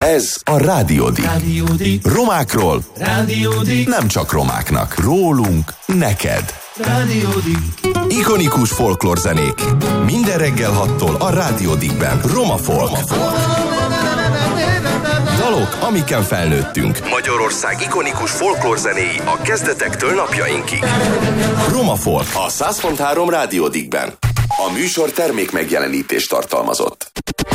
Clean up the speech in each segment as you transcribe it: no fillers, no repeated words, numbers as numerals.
Ez a Rádiódik. Romákról nem csak romáknak. Rólunk neked. Rádiódik. Ikonikus folklórzenék. Minden reggel 6-tól a Rádiódikben. Roma Folk. Dalok, amiken felnőttünk. Magyarország ikonikus folklórzenéi a kezdetektől napjainkig. Roma Folk a 100.3 Rádiódikben. A műsor termék megjelenítést tartalmazott.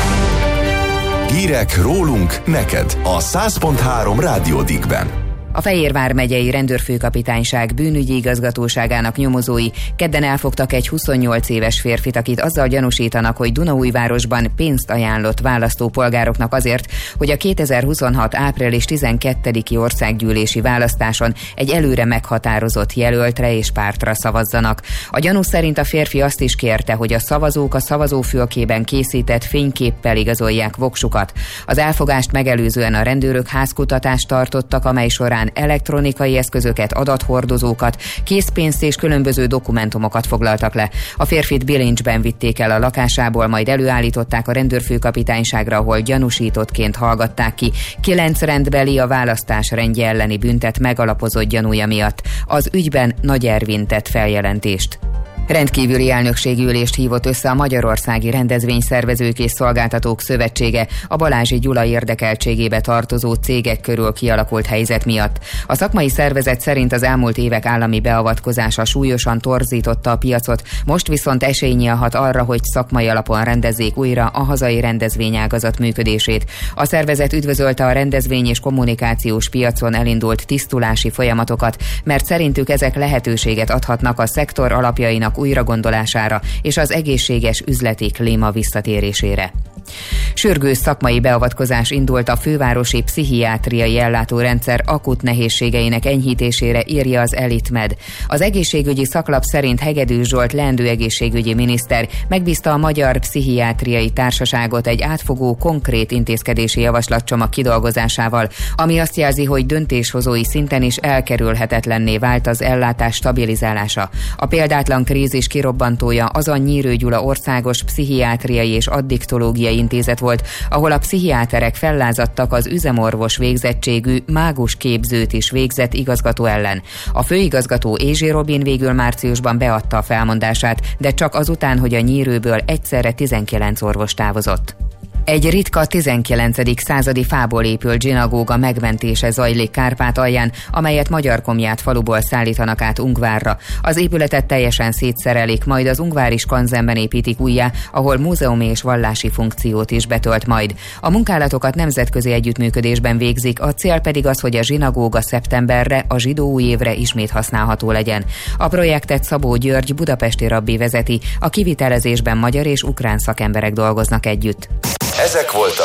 Hírek rólunk neked a 100.3 Rádiódikben. A Fejérvár megyei rendőrfőkapitányság bűnügyi igazgatóságának nyomozói kedden elfogtak egy 28 éves férfit, akit azzal gyanúsítanak, hogy Dunaújvárosban pénzt ajánlott választópolgároknak azért, hogy a 2026. április 12-i országgyűlési választáson egy előre meghatározott jelöltre és pártra szavazzanak. A gyanú szerint a férfi azt is kérte, hogy a szavazók a szavazófülkében készített fényképpel igazolják voksukat. Az elfogást megelőzően a rendőrök házkutatást tartottak, amely során elektronikai eszközöket, adathordozókat, készpénzt és különböző dokumentumokat foglaltak le. A férfit bilincsben vitték el a lakásából, majd előállították a rendőrfőkapitányságra, ahol gyanúsítottként hallgatták ki. 9 rendbeli a választás rendje elleni büntet megalapozott gyanúja miatt. Az ügyben Nagy Ervin tett feljelentést. Rendkívüli elnökségi ülést hívott össze a Magyarországi Rendezvényszervezők és Szolgáltatók Szövetsége a Balázsi Gyula érdekeltségébe tartozó cégek körül kialakult helyzet miatt. A szakmai szervezet szerint az elmúlt évek állami beavatkozása súlyosan torzította a piacot, most viszont esély nyílhat arra, hogy szakmai alapon rendezzék újra a hazai rendezvényágazat működését. A szervezet üdvözölte a rendezvény és kommunikációs piacon elindult tisztulási folyamatokat, mert szerintük ezek lehetőséget adhatnak a szektor alapjainak újragondolására és az egészséges üzleti klíma visszatérésére. Sürgős szakmai beavatkozás indult a fővárosi pszichiátriai ellátórendszer akut nehézségeinek enyhítésére, írja az Elitmed. Az egészségügyi szaklap szerint Hegedűs Zsolt leendő egészségügyi miniszter megbízta a Magyar Pszichiátriai Társaságot egy átfogó, konkrét intézkedési javaslatcsomag kidolgozásával, ami azt jelzi, hogy döntéshozói szinten is elkerülhetetlenné vált az ellátás stabilizálása. A példátlan krízis kirobbantója az a Nyírő Gyula Országos Pszichiátriai és Addiktológiai Intézet volt, ahol a pszichiáterek fellázadtak az üzemorvos végzettségű mágus képzőt is végzett igazgató ellen. A főigazgató Ézsé Robin végül márciusban beadta a felmondását, de csak azután, hogy a Nyírőből egyszerre 19 orvos távozott. Egy ritka 19. századi fából épült zsinagóga megmentése zajlik Kárpátalján, amelyet Magyarkomját faluból szállítanak át Ungvárra. Az épületet teljesen szétszerelik, majd az ungvári skanzenben építik újjá, ahol múzeumi és vallási funkciót is betölt majd. A munkálatokat nemzetközi együttműködésben végzik, a cél pedig az, hogy a zsinagóga szeptemberre, a zsidó új évre ismét használható legyen. A projektet Szabó György budapesti rabbi vezeti, a kivitelezésben magyar és ukrán szakemberek dolgoznak együtt. Ezek voltak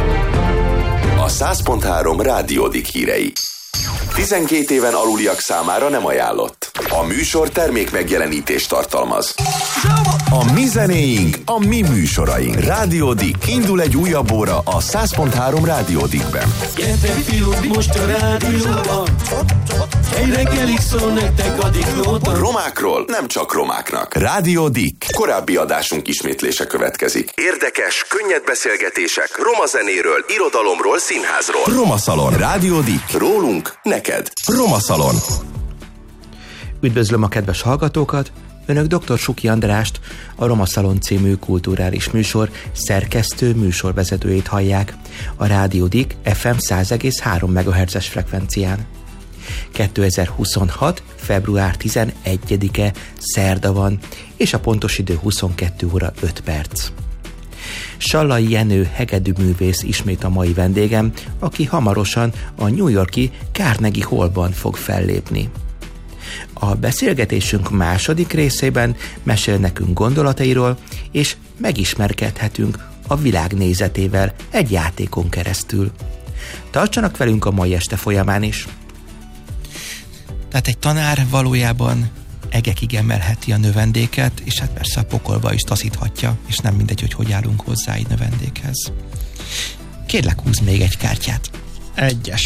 a 100.3 Rádiódik hírei. 12 éven aluliak számára nem ajánlott. A műsor termék megjelenítést tartalmaz. A mi zenéink, a mi műsoraink. Rádiódik. Indul egy újabb óra a 100.3 Rádiódikben. Gyertek fiúk, most a rádióban. Egy reggelig szól nektek a diklóban. Romákról nem csak romáknak. Rádiódik. Korábbi adásunk ismétlése következik. Érdekes, könnyed beszélgetések roma zenéről, irodalomról, színházról. Roma Szalon. Rádiódik. Rólunk neked. Roma Szalon. Üdvözlöm a kedves hallgatókat! Önök dr. Suki Andrást, a Roma Szalon című kulturális műsor szerkesztő műsorvezetőjét hallják a Rádiódik FM 100,3 MHz-es frekvencián. 2026. február 11-e szerda van, és a pontos idő 22 óra 5 perc. Sallai Jenő hegedűművész ismét a mai vendégem, aki hamarosan a New York-i Carnegie Hallban fog fellépni. A beszélgetésünk második részében mesél nekünk gondolatairól, és megismerkedhetünk a világnézetével egy játékon keresztül. Tartsanak velünk a mai este folyamán is! Tehát egy tanár valójában egekig emelheti a növendéket, és hát persze a pokolba is taszíthatja, és nem mindegy, hogy állunk hozzá egy növendékhez. Kérlek, húzz még egy kártyát. 1-es.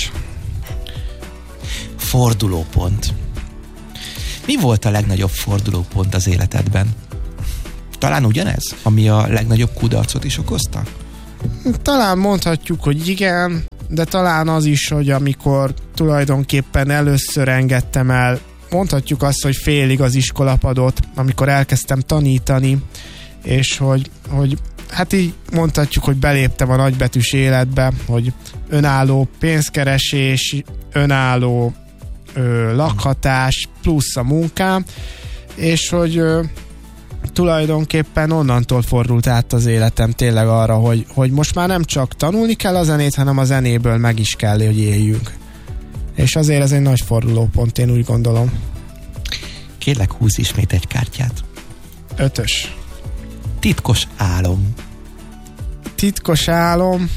Fordulópont. Mi volt a legnagyobb fordulópont az életedben? Talán ugyanez, ami a legnagyobb kudarcot is okozta? Talán mondhatjuk, hogy igen. de talán az is, hogy amikor tulajdonképpen először engedtem el, mondhatjuk azt, hogy félig az iskolapadot, amikor elkezdtem tanítani, és hogy hát így mondhatjuk, hogy beléptem a nagybetűs életbe, hogy önálló pénzkeresés, önálló lakhatás, plusz a munkám, és hogy tulajdonképpen onnantól fordult át az életem tényleg arra, hogy most már nem csak tanulni kell a zenét, hanem a zenéből meg is kell, hogy éljünk. És azért ez egy nagy fordulópont, én úgy gondolom. Kérlek, húzz ismét egy kártyát. 5-ös. Titkos álom. Titkos álom?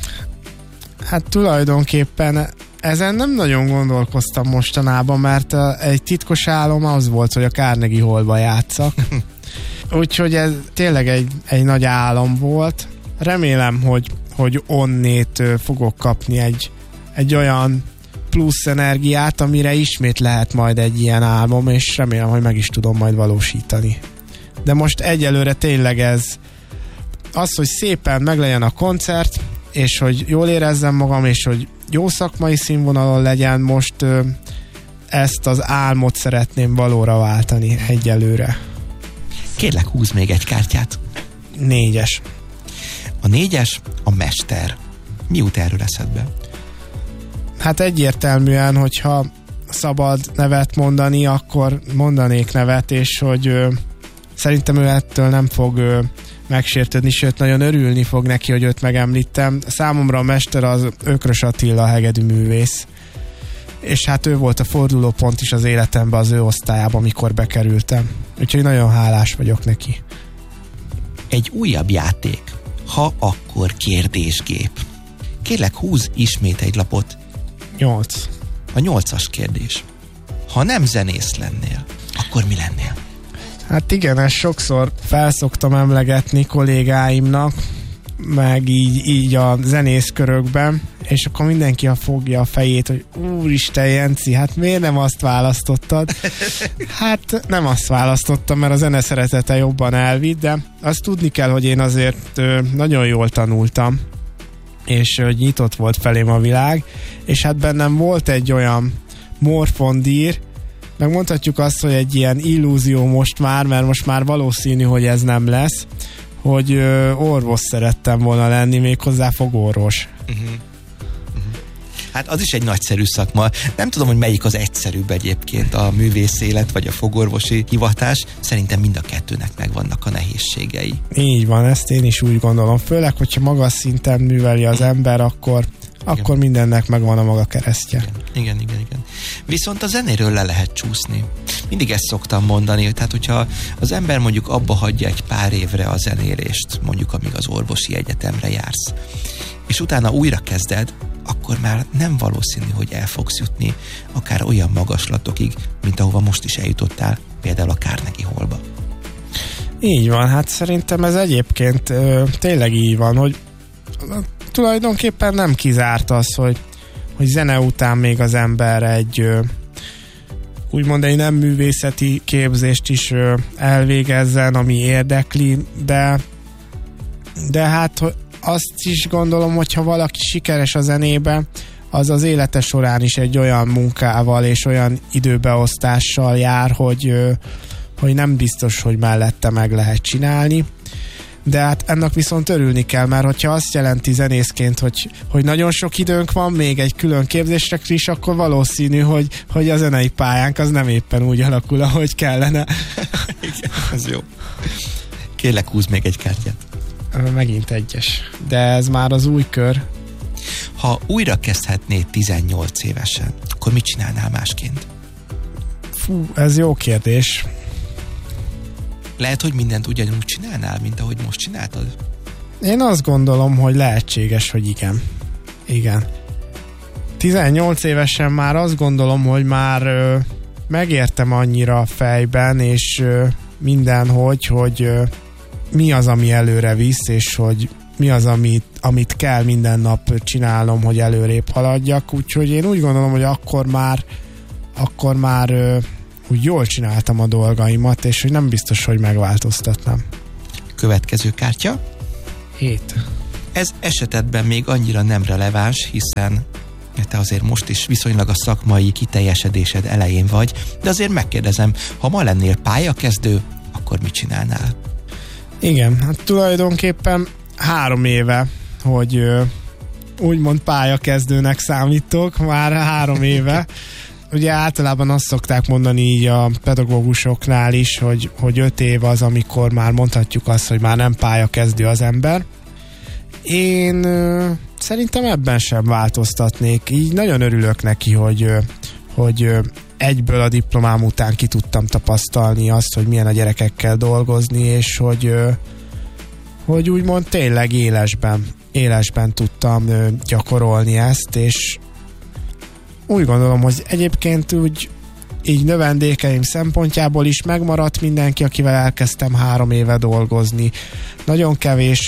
Hát tulajdonképpen ezen nem nagyon gondolkoztam mostanában, mert egy titkos álom az volt, hogy a Carnegie Hallba játszak. Úgyhogy ez tényleg egy nagy álom volt. Remélem, hogy onnét fogok kapni egy olyan plusz energiát, amire ismét lehet majd egy ilyen álmom, és remélem, hogy meg is tudom majd valósítani. De most egyelőre tényleg ez az, hogy szépen meglegyen a koncert, és hogy jól érezzem magam, és hogy jó szakmai színvonalon legyen, most ezt az álmot szeretném valóra váltani egyelőre. Kérlek, húzz még egy kártyát. 4-es. A 4-es a mester. Mi jut erről eszedbe? Hát egyértelműen, hogyha szabad nevet mondani, akkor mondanék nevet, és hogy szerintem ő ettől nem fog megsértődni, sőt nagyon örülni fog neki, hogy őt megemlítem. Számomra a mester az Ökrös Attila hegedűművész, és hát ő volt a fordulópont is az életemben, az ő osztályában, amikor bekerültem. Úgyhogy nagyon hálás vagyok neki. Egy újabb játék. Ha akkor kérdésgép. Kérlek, húzz ismét egy lapot. 8. A 8-as kérdés. Ha nem zenész lennél, akkor mi lennél? Hát igen, ezt sokszor felszoktam emlegetni kollégáimnak, meg így a zenészkörökben, és akkor mindenki fogja a fejét, hogy úristen Jenci, hát miért nem azt választottad? Hát nem azt választottam, mert a zene szeretete jobban elvitt, de azt tudni kell, hogy én azért nagyon jól tanultam, és hogy nyitott volt felém a világ, és hát bennem volt egy olyan morfondír, meg mondhatjuk azt, hogy egy ilyen illúzió most már, mert most már valószínű, hogy ez nem lesz, hogy orvos szerettem volna lenni, méghozzá fogorvos. Hát az is egy nagyszerű szakma. Nem tudom, hogy melyik az egyszerűbb egyébként, a művész élet vagy a fogorvosi hivatás. Szerintem mind a kettőnek megvannak a nehézségei. Így van, ezt én is úgy gondolom. Főleg, hogyha magas szinten műveli az ember, akkor mindennek megvan a maga keresztje. Igen. Viszont a zenéről le lehet csúszni. Mindig ezt szoktam mondani, tehát hogyha az ember mondjuk abba hagyja egy pár évre a zenélést, mondjuk amíg az orvosi egyetemre jársz, és utána újra kezded, akkor már nem valószínű, hogy el fogsz jutni akár olyan magaslatokig, mint ahova most is eljutottál, például a Carnegie Hallba. Így van, hát szerintem ez egyébként tényleg így van, hogy tulajdonképpen nem kizárt az, hogy zene után még az ember egy úgymond egy nem művészeti képzést is elvégezzen, ami érdekli, de hát azt is gondolom, hogyha valaki sikeres a zenében, az az élete során is egy olyan munkával és olyan időbeosztással jár, hogy nem biztos, hogy mellette meg lehet csinálni. De hát ennek viszont örülni kell, mert hogyha azt jelenti zenészként, hogy nagyon sok időnk van, még egy külön képzésre is, akkor valószínű, hogy a zenei pályánk az nem éppen úgy alakul, ahogy kellene. Igen, ez jó. Kérlek, húzz még egy kártyát. Megint 1-es. De ez már az új kör. Ha újra kezdhetnéd 18 évesen, akkor mit csinálnál másként? Fú, ez jó kérdés. Lehet, hogy mindent ugyanúgy csinálnál, mint ahogy most csináltad? Én azt gondolom, hogy lehetséges, hogy igen. Igen. 18 évesen már azt gondolom, hogy már megértem annyira fejben, és mindenhogy, hogy mi az, ami előre visz, és hogy mi az, amit kell minden nap csinálnom, hogy előrébb haladjak. Úgyhogy én úgy gondolom, hogy akkor már úgy jól csináltam a dolgaimat, és hogy nem biztos, hogy megváltoztatnám. Következő kártya? 7. Ez esetedben még annyira nem releváns, hiszen te azért most is viszonylag a szakmai kiteljesedésed elején vagy, de azért megkérdezem, ha ma lennél pályakezdő, akkor mit csinálnál? Igen, hát tulajdonképpen 3 éve, hogy úgymond pályakezdőnek számítok, már 3 éve. Ugye általában azt szokták mondani így a pedagógusoknál is, hogy 5 év az, amikor már mondhatjuk azt, hogy már nem pályakezdő az ember. Én szerintem ebben sem változtatnék. Így nagyon örülök neki, hogy egyből a diplomám után ki tudtam tapasztalni azt, hogy milyen a gyerekekkel dolgozni, és hogy úgymond tényleg élesben tudtam gyakorolni ezt, és úgy gondolom, hogy egyébként úgy így növendékeim szempontjából is megmaradt mindenki, akivel elkezdtem 3 éve dolgozni. Nagyon kevés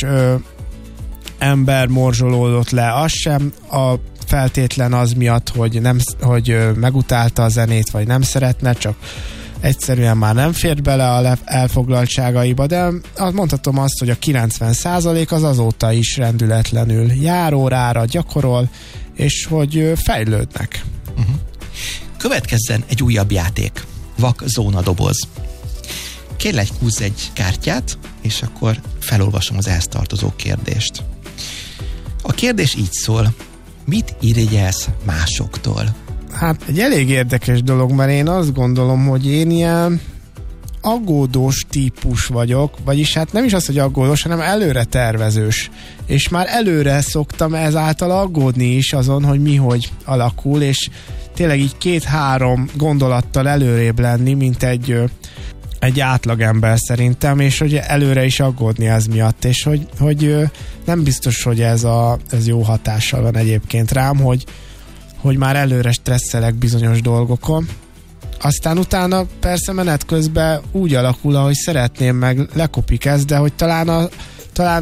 ember morzsolódott le, az sem a feltétlen az miatt, hogy megutálta a zenét, vagy nem szeretne, csak egyszerűen már nem fért bele a elfoglaltságaiba, de mondhatom azt, hogy a 90% az azóta is rendületlenül jár órára, gyakorol, és hogy fejlődnek. Következzen egy újabb játék. Vak zóna doboz. Kérlek, húzz egy kártyát, és akkor felolvasom az ehhez tartozó kérdést. A kérdés így szól: mit irigyelsz másoktól? Hát egy elég érdekes dolog, mert én azt gondolom, hogy én ilyen aggódós típus vagyok, vagyis hát nem is az, hogy aggódós, hanem előre tervezős. És már előre szoktam ezáltal aggódni is azon, hogy mi hogy alakul, és tényleg így 2-3 gondolattal előrébb lenni, mint egy átlagember szerintem, és hogy előre is aggódni ez miatt, és hogy nem biztos, hogy ez jó hatással van egyébként rám, hogy már előre stresszelek bizonyos dolgokon. Aztán utána persze menet közben úgy alakul, ahogy szeretném, meg lekopik ez, de hogy talán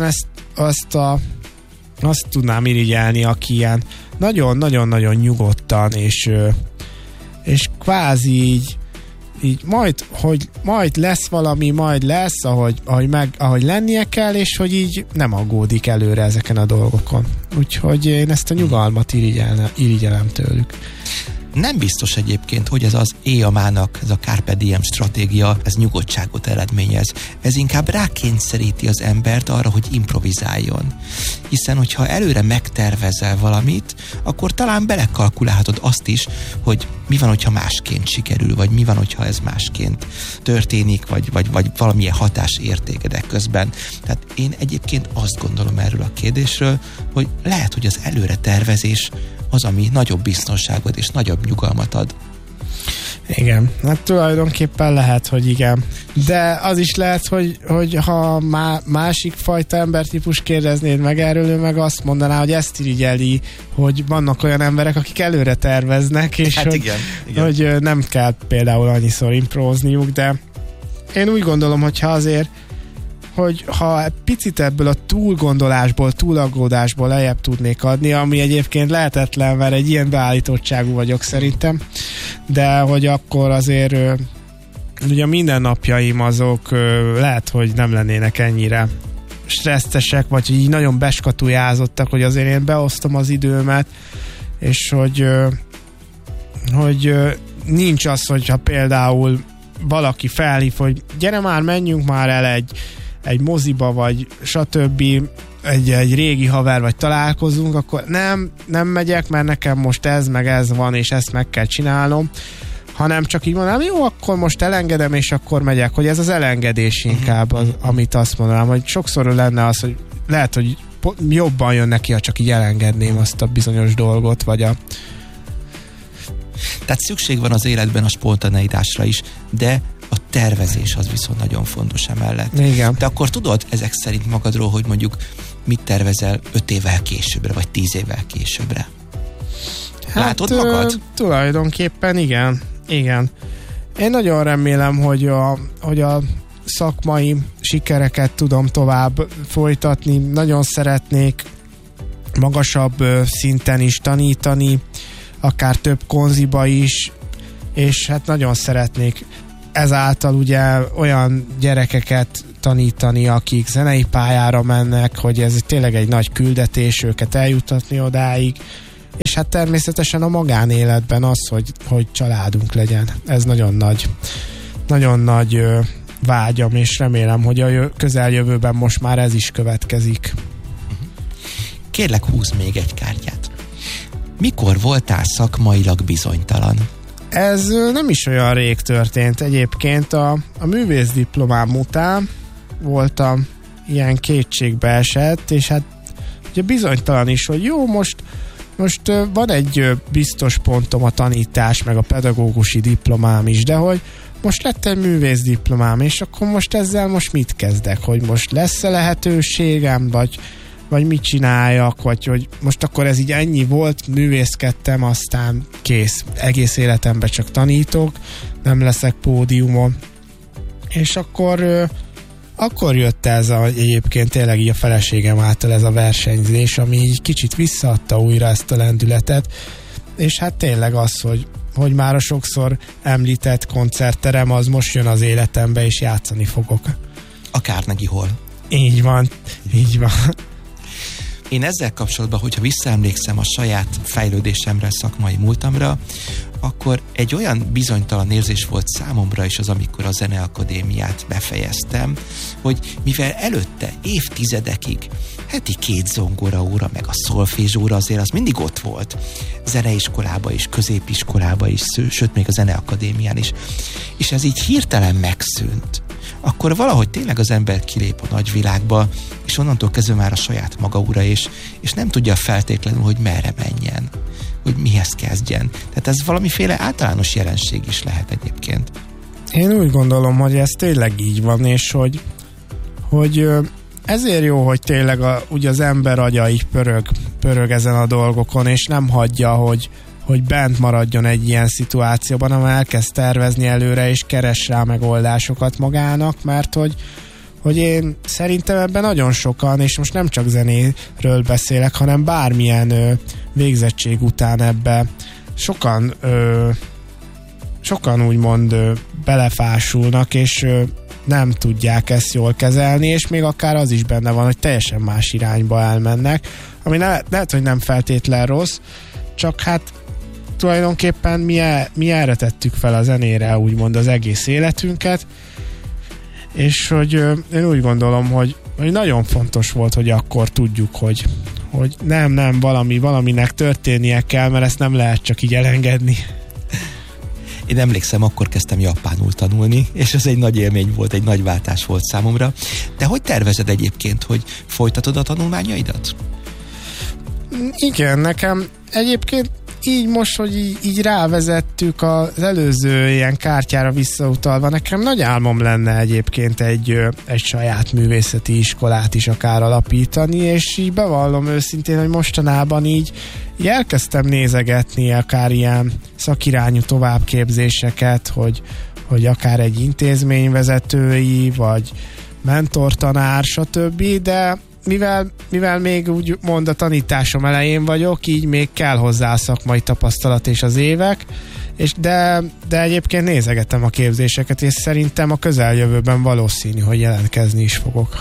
azt tudnám irigyelni, aki ilyen nagyon-nagyon-nagyon nyugodtan, és kvázi így majd lesz valami, majd lesz, ahogy lennie kell, és hogy így nem aggódik előre ezeken a dolgokon. Úgyhogy én ezt a nyugalmat irigyelem tőlük. Nem biztos egyébként, hogy ez az EAMA-nak, ez a Carpe Diem stratégia, ez nyugodtságot eredményez. Ez inkább rákényszeríti az embert arra, hogy improvizáljon. Hiszen, hogyha előre megtervezel valamit, akkor talán belekalkulálhatod azt is, hogy mi van, hogyha másként sikerül, vagy mi van, hogyha ez másként történik, vagy valamilyen hatás értékedek közben. Tehát én egyébként azt gondolom erről a kérdésről, hogy lehet, hogy az előre tervezés az, ami nagyobb biztonságot és nagyobb nyugalmat ad. Igen, hát tulajdonképpen lehet, hogy igen. De az is lehet, hogy ha másik fajta embertípus kérdeznéd meg erről, ő meg azt mondaná, hogy ezt irigyeli, hogy vannak olyan emberek, akik előre terveznek, és hát igen. hogy nem kell például annyiszor improvozniuk, de én úgy gondolom, hogy ha picit ebből a túlgondolásból, túlaggódásból lejjebb tudnék adni, ami egyébként lehetetlen, mert egy ilyen beállítottságú vagyok szerintem, de hogy akkor azért ugye a mindennapjaim azok lehet, hogy nem lennének ennyire stresszesek, vagy így nagyon beskatujázottak, hogy azért én beosztom az időmet, és hogy nincs az, hogyha például valaki felhív, hogy gyere már, menjünk már el egy moziba, vagy stb. Egy régi haver, vagy találkozunk, akkor nem megyek, mert nekem most ez, meg ez van, és ezt meg kell csinálnom, hanem csak így mondanám, jó, akkor most elengedem, és akkor megyek, hogy ez az elengedés inkább, amit azt mondanám, hogy sokszor lenne az, hogy lehet, hogy jobban jön neki, ha csak így elengedném azt a bizonyos dolgot, vagy Tehát szükség van az életben a spontaneitásra is, de a tervezés az viszont nagyon fontos emellett. Igen. De akkor tudod ezek szerint magadról, hogy mondjuk mit tervezel 5 évvel későbbre, vagy 10 évvel későbbre? Hát, látod magad? Tulajdonképpen igen. Én nagyon remélem, hogy a szakmai sikereket tudom tovább folytatni. Nagyon szeretnék magasabb szinten is tanítani, akár több konziba is, és hát nagyon szeretnék ezáltal ugye olyan gyerekeket tanítani, akik zenei pályára mennek, hogy ez tényleg egy nagy küldetés őket eljutatni odáig, és hát természetesen a magánéletben az, hogy családunk legyen. Ez nagyon nagy vágyam, és remélem, hogy a közeljövőben most már ez is következik. Kérlek, húzz még egy kártyát. Mikor voltál szakmailag bizonytalan? Ez nem is olyan rég történt. Egyébként a művészdiplomám után voltam ilyen kétségbe esett, és hát ugye bizonytalan is, hogy jó, most van egy biztos pontom a tanítás, meg a pedagógusi diplomám is, de hogy most lett egy művészdiplomám, és akkor most ezzel mit kezdek? Hogy most lesz-e lehetőségem, vagy mit csináljak, vagy hogy most akkor ez így ennyi volt, művészkedtem, aztán kész. Egész életemben csak tanítok, nem leszek pódiumon. És akkor jött ez egyébként tényleg így a feleségem által ez a versenyzés, ami így kicsit visszaadta újra ezt a lendületet, és hát tényleg az, hogy már a sokszor említett koncertterem, az most jön az életembe, és játszani fogok. A Carnegie Hall. Így van. Én ezzel kapcsolatban, hogyha visszaemlékszem a saját fejlődésemre, szakmai múltamra, akkor egy olyan bizonytalan érzés volt számomra is az, amikor a Zeneakadémiát befejeztem, hogy mivel előtte évtizedekig heti 2 zongoraóra, meg a szolfézsóra azért az mindig ott volt. Zeneiskolába is, középiskolába is, sőt még a Zeneakadémián is. És ez így hirtelen megszűnt. Akkor valahogy tényleg az ember kilép a nagyvilágba, és onnantól kezdve már a saját maga ura, és nem tudja feltétlenül, hogy merre menjen, hogy mihez kezdjen. Tehát ez valamiféle általános jelenség is lehet egyébként. Én úgy gondolom, hogy ez tényleg így van, és hogy ezért jó, hogy tényleg ugye az ember agya így pörög ezen a dolgokon, és nem hagyja, hogy bent maradjon egy ilyen szituációban, hanem elkezd tervezni előre, és keres rá megoldásokat magának, mert hogy én szerintem ebben nagyon sokan, és most nem csak zenéről beszélek, hanem bármilyen végzettség után ebbe sokan úgymond belefásulnak, és nem tudják ezt jól kezelni, és még akár az is benne van, hogy teljesen más irányba elmennek, ami lehet, hogy nem feltétlen rossz, csak hát tulajdonképpen mi erre tettük fel a zenére úgymond az egész életünket, és hogy én úgy gondolom, hogy nagyon fontos volt, hogy akkor tudjuk, hogy nem, valaminek történnie kell, mert ezt nem lehet csak így elengedni. Én emlékszem, akkor kezdtem japánul tanulni, és ez egy nagy élmény volt, egy nagy váltás volt számomra. De hogy tervezed egyébként, hogy folytatod a tanulmányaidat? Igen, nekem egyébként így most, hogy így rávezettük az előző ilyen kártyára visszautalva, nekem nagy álmom lenne egyébként egy saját művészeti iskolát is akár alapítani, és így bevallom őszintén, hogy mostanában így elkezdtem nézegetni akár ilyen szakirányú továbbképzéseket, hogy akár egy intézményvezetői, vagy mentortanár, stb., de mivel még úgy mond a tanításom elején vagyok, így még kell hozzá a szakmai tapasztalat és az évek, de egyébként nézegetem a képzéseket, és szerintem a közeljövőben valószínű, hogy jelentkezni is fogok.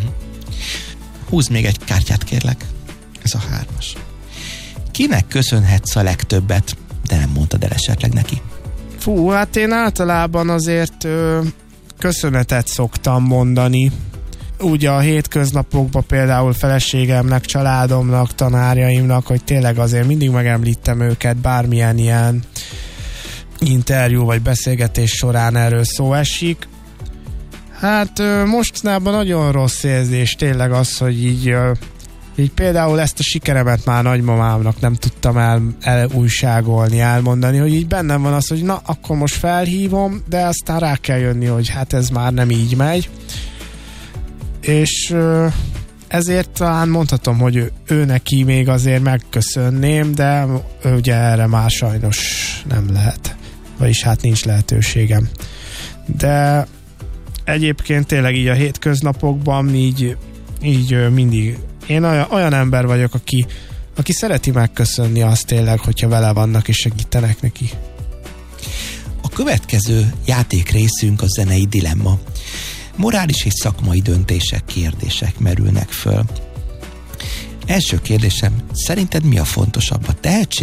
Húzd még egy kártyát, kérlek. Ez a 3-as. Kinek köszönhetsz a legtöbbet, de nem mondtad el esetleg neki? Fú, hát én általában azért köszönetet szoktam mondani. Úgy a hétköznapokban például feleségemnek, családomnak, tanárjaimnak, hogy tényleg azért mindig megemlítem őket, bármilyen ilyen interjú vagy beszélgetés során erről szó esik. Hát mostanában nagyon rossz érzés tényleg az, hogy így például ezt a sikeremet már nagymamámnak nem tudtam elújságolni, elmondani, hogy így bennem van az, hogy na, akkor most felhívom, de aztán rá kell jönni, hogy hát ez már nem így megy. És ezért talán mondhatom, hogy ő neki még azért megköszönném, de ugye erre már sajnos nem lehet. Vagyis hát nincs lehetőségem. De egyébként tényleg így a hétköznapokban így mindig én olyan ember vagyok, aki szereti megköszönni azt tényleg, hogyha vele vannak és segítenek neki. A következő játékrészünk a zenei dilemma. morális és szakmai döntések, kérdések merülnek föl. Első kérdésem, szerinted mi a fontosabb, a tehetség